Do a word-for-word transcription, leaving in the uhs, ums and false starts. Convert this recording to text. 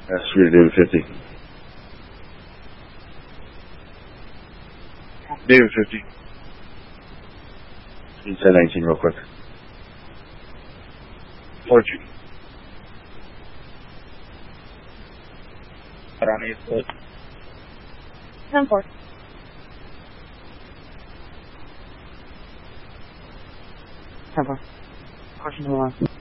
That's three to David fifty. David fifty. ten nineteen real quick. Fortune. Put on eight foot. ten four. ten four. Question to the left.